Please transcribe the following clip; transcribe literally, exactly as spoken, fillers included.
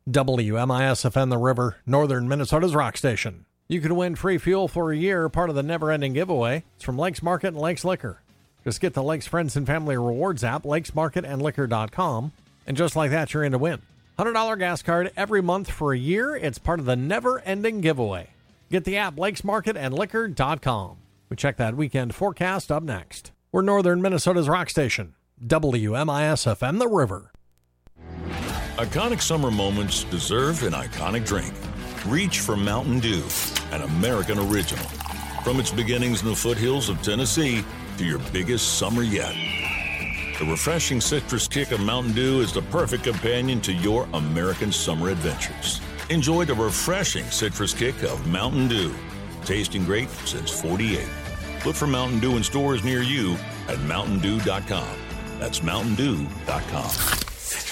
W M I S F M The River, northern Minnesota's rock station. You can win free fuel for a year, part of the never-ending giveaway. It's from Lakes Market and Lakes Liquor. Just get the Lakes Friends and Family Rewards app, lakes market and liquor dot com, and just like that, you're in to win. one hundred dollars gas card every month for a year. It's part of the never-ending giveaway. Get the app, lakes market and liquor dot com. We check that weekend forecast up next. We're northern Minnesota's rock station, W M I S F M The River. Iconic summer moments deserve an iconic drink. Reach for Mountain Dew, an American original. From its beginnings in the foothills of Tennessee to your biggest summer yet. The refreshing citrus kick of Mountain Dew is the perfect companion to your American summer adventures. Enjoy the refreshing citrus kick of Mountain Dew. Tasting great since forty-eight. Look for Mountain Dew in stores near you at mountain dew dot com. That's mountain dew dot com.